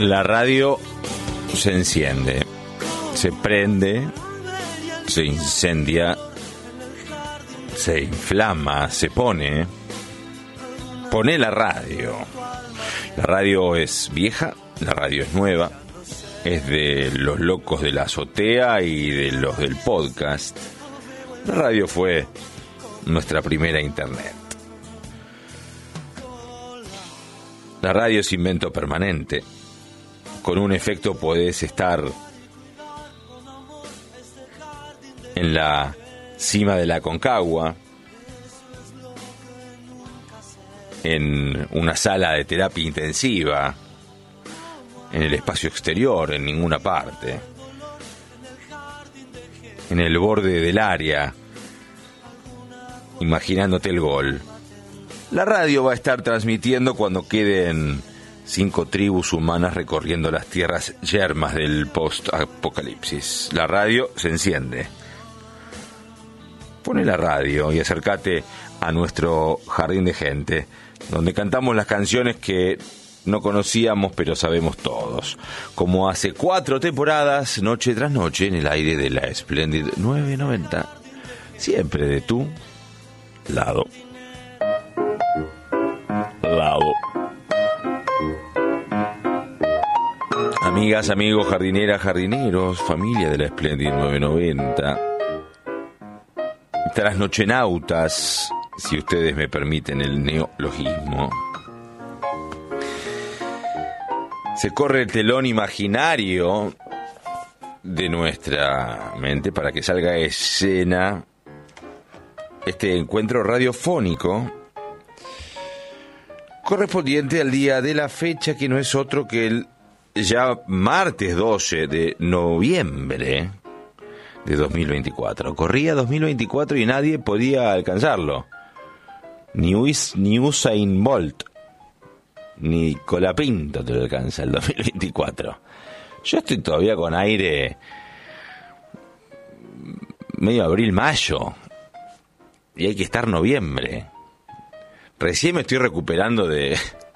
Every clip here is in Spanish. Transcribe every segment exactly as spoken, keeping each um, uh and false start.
La radio se enciende, se prende, se incendia, se inflama, se pone. Pone la radio. La radio es vieja, la radio es nueva, es de los locos de la azotea y de los del podcast. La radio fue nuestra primera internet. La radio es invento permanente. Con un efecto podés estar en la cima de la Aconcagua, en una sala de terapia intensiva, en el espacio exterior, en ninguna parte, en el borde del área, imaginándote el gol. La radio va a estar transmitiendo cuando queden cinco tribus humanas recorriendo las tierras yermas del post-apocalipsis. La radio se enciende. Pone la radio y acércate a nuestro jardín de gente, donde cantamos las canciones que no conocíamos pero sabemos todos, como hace cuatro temporadas, noche tras noche, en el aire de la Splendid nueve noventa, siempre de tu lado. Lado. Amigas, amigos, jardineras, jardineros, familia de la Splendid nueve noventa, trasnochenautas, si ustedes me permiten el neologismo. Se corre el telón imaginario de nuestra mente para que salga a escena este encuentro radiofónico correspondiente al día de la fecha, que no es otro que el ya martes doce de noviembre de dos mil veinticuatro. Corría dos mil veinticuatro y nadie podía alcanzarlo. Ni, Us, ni Usain Bolt, ni Colapinto te lo alcanza el dos mil veinticuatro. Yo estoy todavía con aire medio abril-mayo. Y hay que estar noviembre. Recién me estoy recuperando de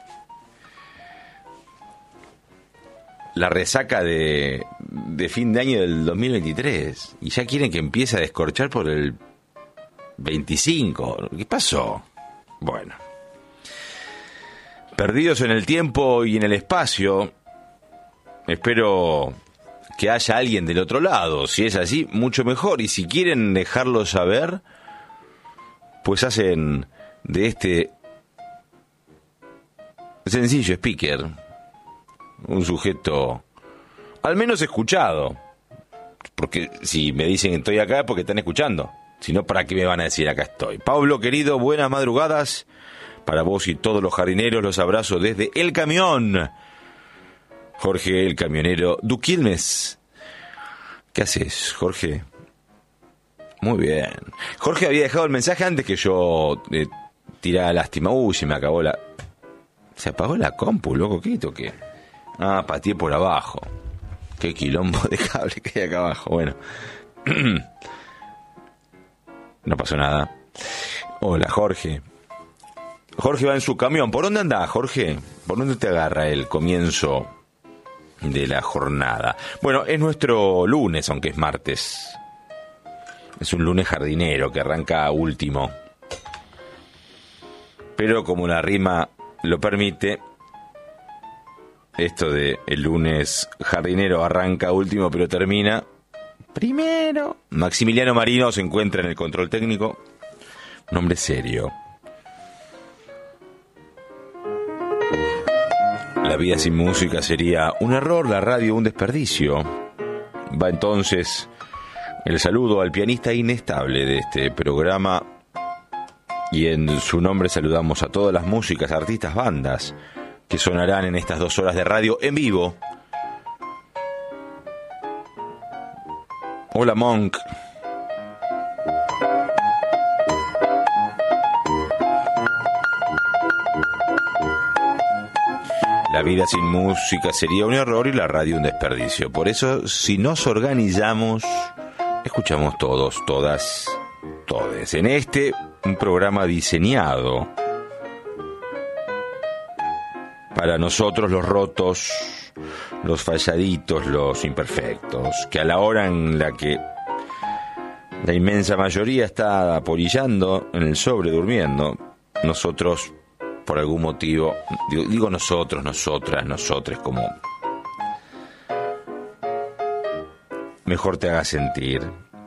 la resaca de, de fin de año del dos mil veintitrés. Y ya quieren que empiece a descorchar por el veinticinco. ¿Qué pasó? Bueno. Perdidos en el tiempo y en el espacio. Espero que haya alguien del otro lado. Si es así, mucho mejor. Y si quieren dejarlo saber, pues hacen de este sencillo speaker un sujeto al menos escuchado. Porque si me dicen que estoy acá es porque están escuchando. Si no, ¿para qué me van a decir acá estoy? Pablo, querido, buenas madrugadas. Para vos y todos los jardineros, los abrazo desde el camión. Jorge, el camionero Duquilmes. ¿Qué haces, Jorge? Muy bien. Jorge había dejado el mensaje antes que yo eh, tirara lástima. Uy, se me acabó la... Se apagó la compu, loco, ¿qué toqué? Ah, pateé por abajo. Qué quilombo de cable que hay acá abajo. Bueno. No pasó nada. Hola, Jorge. Jorge va en su camión. ¿Por dónde anda, Jorge? ¿Por dónde te agarra el comienzo de la jornada? Bueno, es nuestro lunes, aunque es martes. Es un lunes jardinero que arranca último. Pero como la rima lo permite, esto de el lunes jardinero arranca último pero termina primero. Maximiliano Marino se encuentra en el control técnico. Un hombre serio. La vida sin música sería un error, la radio un desperdicio. Va entonces el saludo al pianista inestable de este programa, y en su nombre saludamos a todas las músicas, artistas, bandas que sonarán en estas dos horas de radio en vivo. Hola, Monk. La vida sin música sería un error y la radio un desperdicio. Por eso, si nos organizamos, escuchamos todos, todas, todes. En este, un programa diseñado para nosotros los rotos, los falladitos, los imperfectos, que a la hora en la que la inmensa mayoría está apolillando en el sobre, durmiendo, nosotros, por algún motivo, digo, digo nosotros, nosotras, nosotres, como mejor te haga sentir.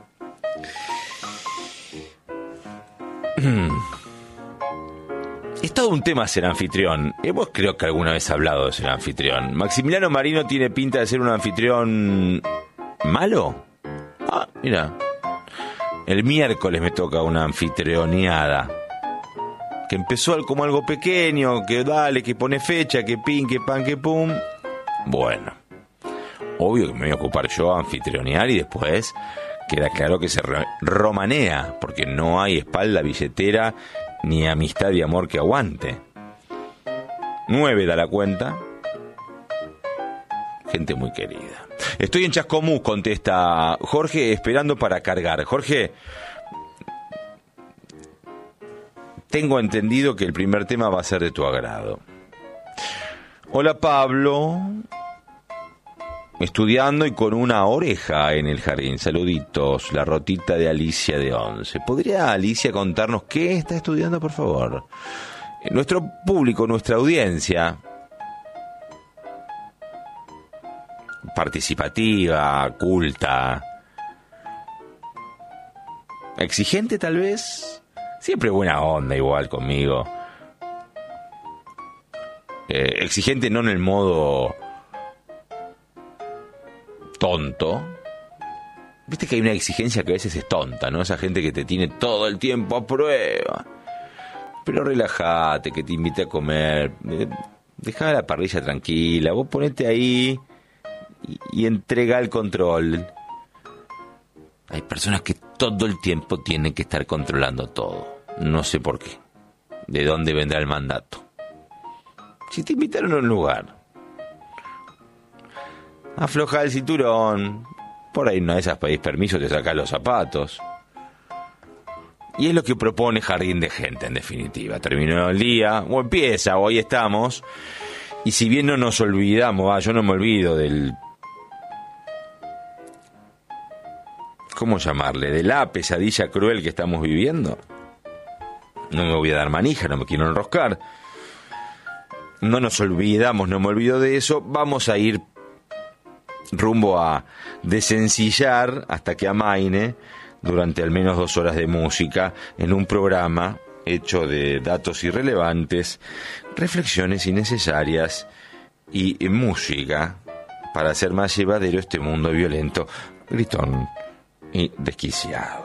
Es todo un tema ser anfitrión. Vos creo que alguna vez he hablado de ser anfitrión. ¿Maximiliano Marino tiene pinta de ser un anfitrión malo? Ah, mira. El miércoles me toca una anfitrioneada. Que empezó como algo pequeño, que dale, que pone fecha, que pin, que pan, que pum. Bueno. Obvio que me voy a ocupar yo a anfitrionear y después queda claro que se romanea, porque no hay espalda, billetera, ni amistad y amor que aguante. Nueve da la cuenta. Gente muy querida. Estoy en Chascomús, contesta Jorge, esperando para cargar. Jorge, tengo entendido que el primer tema va a ser de tu agrado. Hola Pablo, estudiando y con una oreja en el jardín. Saluditos, la rotita de Alicia de once. ¿Podría Alicia contarnos qué está estudiando, por favor? Nuestro público, nuestra audiencia participativa, culta, exigente tal vez, siempre buena onda igual conmigo. Eh, exigente no en el modo tonto. Viste que hay una exigencia que a veces es tonta, ¿no? Esa gente que te tiene todo el tiempo a prueba. Pero relájate, que te invite a comer. Dejá la parrilla tranquila. Vos ponete ahí y, y entrega el control. Hay personas que todo el tiempo tienen que estar controlando todo. No sé por qué. ¿De dónde vendrá el mandato? Si te invitaron a un lugar, afloja el cinturón. Por ahí una de esas pedís permiso, te sacás los zapatos. Y es lo que propone Jardín de Gente, en definitiva. Terminó el día, o empieza, o ahí estamos. Y si bien no nos olvidamos, ah, yo no me olvido del... ¿Cómo llamarle? De la pesadilla cruel que estamos viviendo. No me voy a dar manija, no me quiero enroscar. No nos olvidamos, no me olvido de eso. Vamos a ir rumbo a desencillar hasta que amaine durante al menos dos horas de música en un programa hecho de datos irrelevantes, reflexiones innecesarias y música para hacer más llevadero este mundo violento, gritón y desquiciado.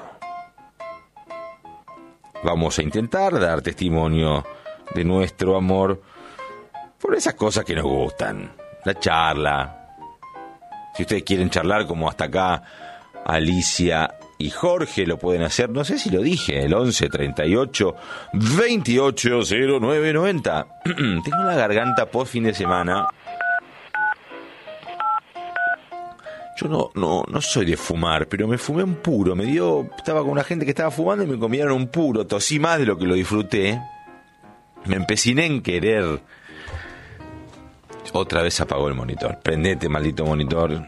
Vamos a intentar dar testimonio de nuestro amor por esas cosas que nos gustan. La charla. Si ustedes quieren charlar como hasta acá Alicia y Jorge, lo pueden hacer. No sé si lo dije, el once treinta y ocho veintiocho cero nueve noventa. Tengo la garganta post fin de semana. Yo no, no, no soy de fumar, pero me fumé un puro. Me dio, estaba con una gente que estaba fumando y me comieron un puro. Tosí más de lo que lo disfruté. Me empeciné en querer. Otra vez apagó el monitor. Prendete, maldito monitor.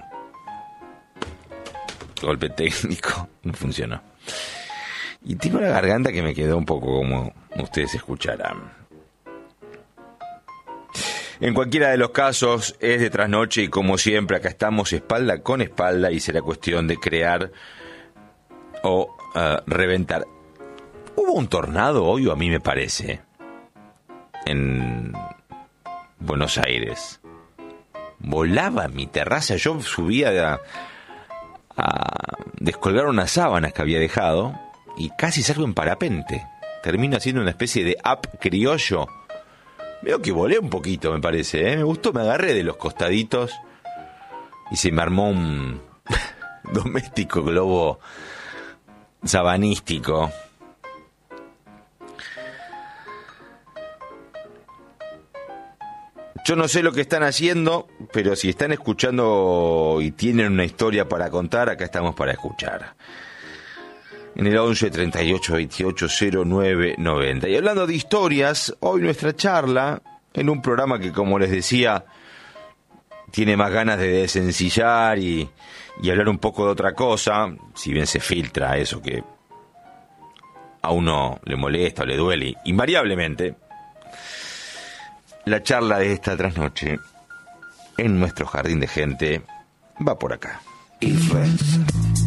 Golpe técnico. No funcionó. Y tengo la garganta que me quedó un poco como ustedes escucharán. En cualquiera de los casos es de trasnoche y como siempre acá estamos espalda con espalda y será cuestión de crear o uh, reventar. Hubo un tornado hoy, o a mí me parece, en Buenos Aires. Volaba mi terraza. Yo subía a, a descolgar unas sábanas que había dejado y casi salgo en parapente. Termino haciendo una especie de up criollo. Veo que volé un poquito, me parece, ¿eh? Me gustó, me agarré de los costaditos y se me armó un doméstico globo sabanístico. Yo no sé lo que están haciendo, pero si están escuchando y tienen una historia para contar, acá estamos para escuchar. En el once treinta y ocho veintiocho cero nueve noventa. Y hablando de historias, hoy nuestra charla, en un programa que, como les decía, tiene más ganas de desencillar y, y hablar un poco de otra cosa, si bien se filtra eso que a uno le molesta o le duele, invariablemente, la charla de esta trasnoche en nuestro jardín de gente va por acá. Y fue